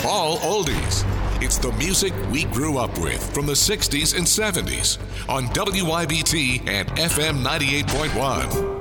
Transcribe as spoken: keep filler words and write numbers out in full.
all oldies. It's the music we grew up with from the sixties and seventies on W I B T and F M ninety-eight point one.